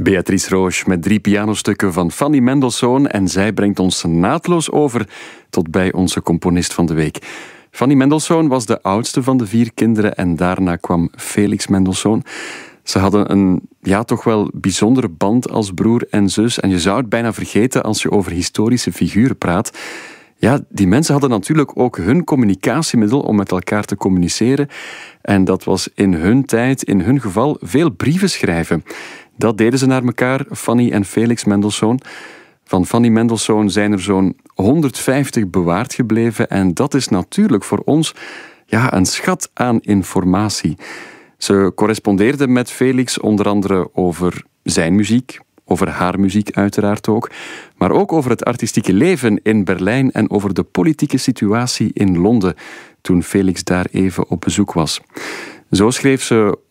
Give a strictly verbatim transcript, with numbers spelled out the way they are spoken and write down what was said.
Beatrice Roos met drie pianostukken van Fanny Mendelssohn en zij brengt ons naadloos over tot bij onze componist van de week. Fanny Mendelssohn was de oudste van de vier kinderen en daarna kwam Felix Mendelssohn. Ze hadden een ja, toch wel bijzondere band als broer en zus en je zou het bijna vergeten als je over historische figuren praat. Ja, die mensen hadden natuurlijk ook hun communicatiemiddel om met elkaar te communiceren. En dat was in hun tijd, in hun geval, veel brieven schrijven. Dat deden ze naar elkaar, Fanny en Felix Mendelssohn. Van Fanny Mendelssohn zijn er zo'n honderdvijftig bewaard gebleven. En dat is natuurlijk voor ons ja, een schat aan informatie. Ze correspondeerde met Felix onder andere over zijn muziek, over haar muziek uiteraard ook, maar ook over het artistieke leven in Berlijn en over de politieke situatie in Londen, toen Felix daar even op bezoek was. Zo schreef ze